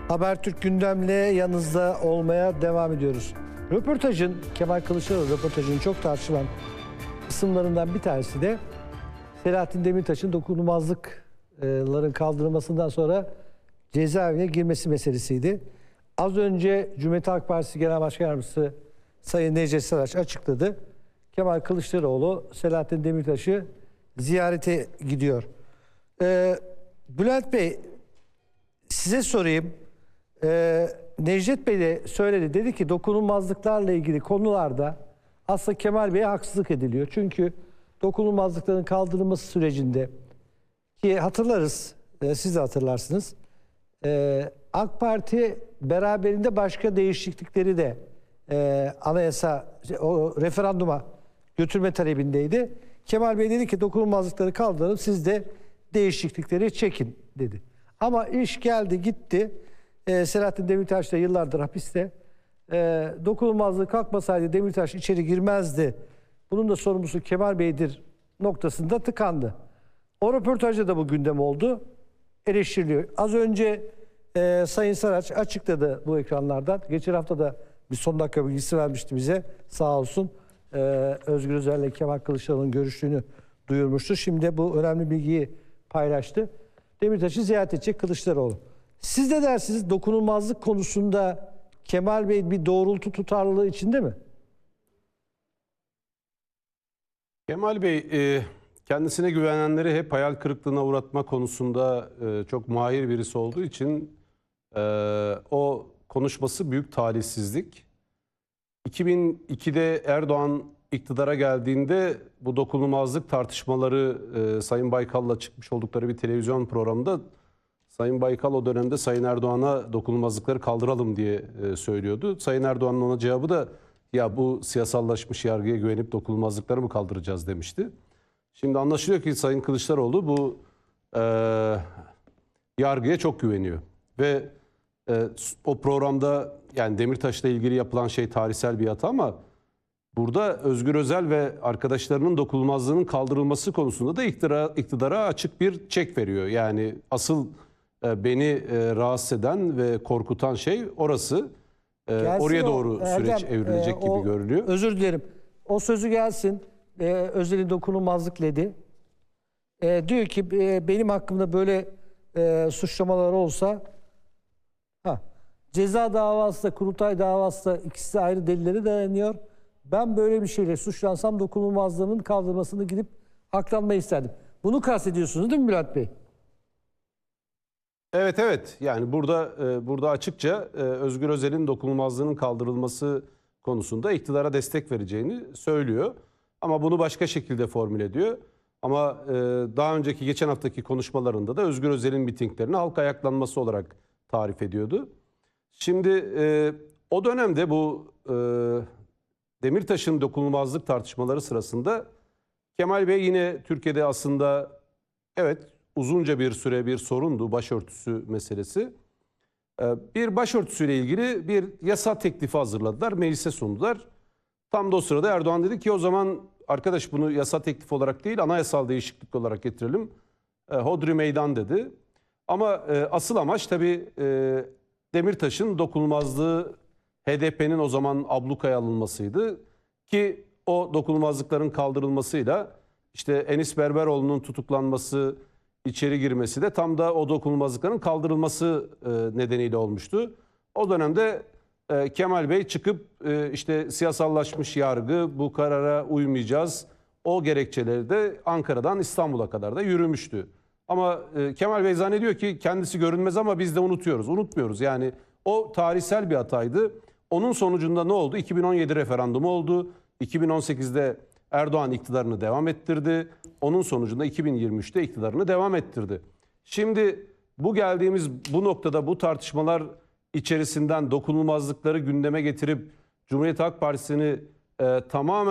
Habertürk gündemle yanınızda olmaya devam ediyoruz. Röportajın, Kemal Kılıçdaroğlu röportajının çok tartışılan kısımlarından bir tanesi de Selahattin Demirtaş'ın dokunulmazlıkların kaldırılmasından sonra cezaevine girmesi meselesiydi. Az önce Cumhuriyet Halk Partisi Genel Başkan Yardımcısı Sayın Necdet Saraç açıkladı. Kemal Kılıçdaroğlu Selahattin Demirtaş'ı ziyarete gidiyor. Bülent Bey, size sorayım. Necdet Bey de söyledi. Dedi ki dokunulmazlıklarla ilgili konularda aslında Kemal Bey'e haksızlık ediliyor. Çünkü dokunulmazlıkların kaldırılması sürecinde ki hatırlarız, siz de hatırlarsınız. AK Parti beraberinde başka değişiklikleri de anayasa, o referanduma götürme talebindeydi. Kemal Bey dedi ki dokunulmazlıkları kaldıralım, siz de değişiklikleri çekin dedi. Ama iş geldi gitti. Selahattin Demirtaş da yıllardır hapiste. Dokunulmazlık kalkmasaydı Demirtaş içeri girmezdi. Bunun da sorumlusu Kemal Bey'dir noktasında tıkandı. O röportajda da bu gündem oldu. Eleştiriliyor. Az önce Sayın Saraç açıkladı bu ekranlardan. Geçen hafta da bir son dakika bilgisi vermişti bize. Sağ olsun. Özgür Özel ile Kemal Kılıçdaroğlu'nun görüştüğünü duyurmuştu. Şimdi bu önemli bilgiyi paylaştı. Demirtaş'ı ziyaret edecek Kılıçdaroğlu. Siz de dersiniz dokunulmazlık konusunda Kemal Bey bir doğrultu tutarlılığı içinde mi? Kemal Bey kendisine güvenenleri hep hayal kırıklığına uğratma konusunda çok mahir birisi olduğu için o konuşması büyük talihsizlik. 2002'de Erdoğan iktidara geldiğinde bu dokunulmazlık tartışmaları Sayın Baykal'la çıkmış oldukları bir televizyon programında Sayın Baykal o dönemde Sayın Erdoğan'a dokunulmazlıkları kaldıralım diye söylüyordu. Sayın Erdoğan'ın ona cevabı da ya bu siyasallaşmış yargıya güvenip dokunulmazlıkları mı kaldıracağız demişti. Şimdi anlaşılıyor ki Sayın Kılıçdaroğlu bu yargıya çok güveniyor. Ve o programda yani Demirtaş'la ilgili yapılan şey tarihsel bir hata ama burada Özgür Özel ve arkadaşlarının dokunulmazlığının kaldırılması konusunda da iktidara açık bir çek veriyor. Yani asıl beni rahatsız eden ve korkutan şey orası. Oraya doğru süreç evrilecek gibi görünüyor. Özür dilerim. O sözü gelsin. Özel'in dokunulmazlık ledi. Diyor ki benim hakkımda böyle suçlamalar olsa ceza davası da kurultay davası da ikisi de ayrı delilleri dayanıyor. Ben böyle bir şeyle suçlansam dokunulmazlığının kaldırılmasını gidip aklanmayı isterdim. Bunu kastediyorsunuz değil mi Bülent Bey? Evet. Yani burada açıkça Özgür Özel'in dokunulmazlığının kaldırılması konusunda iktidara destek vereceğini söylüyor. Ama bunu başka şekilde formüle ediyor. Ama daha önceki geçen haftaki konuşmalarında da Özgür Özel'in mitinglerini halk ayaklanması olarak tarif ediyordu. Şimdi o dönemde bu Demirtaş'ın dokunulmazlık tartışmaları sırasında Kemal Bey yine Türkiye'de aslında evet uzunca bir süre bir sorundu başörtüsü meselesi. Bir başörtüsüyle ilgili bir yasa teklifi hazırladılar, meclise sundular. Tam da o sırada Erdoğan dedi ki o zaman arkadaş bunu yasa teklifi olarak değil anayasal değişiklik olarak getirelim. Hodri meydan dedi. Ama asıl amaç tabii Demirtaş'ın dokunulmazlığı HDP'nin o zaman ablukaya alınmasıydı. Ki o dokunulmazlıkların kaldırılmasıyla işte Enis Berberoğlu'nun tutuklanması, içeri girmesi de tam da o dokunulmazlıkların kaldırılması nedeniyle olmuştu. O dönemde Kemal Bey çıkıp işte siyasallaşmış yargı, bu karara uymayacağız. O gerekçeleri de Ankara'dan İstanbul'a kadar da yürümüştü. Ama Kemal Bey zannediyor ki kendisi görünmez ama biz de unutuyoruz. Unutmuyoruz yani o tarihsel bir hataydı. Onun sonucunda ne oldu? 2017 referandumu oldu. 2018'de Erdoğan iktidarını devam ettirdi. Onun sonucunda 2023'te iktidarını devam ettirdi. Şimdi bu geldiğimiz bu noktada bu tartışmalar içerisinden dokunulmazlıkları gündeme getirip Cumhuriyet Halk Partisi'ni tamamen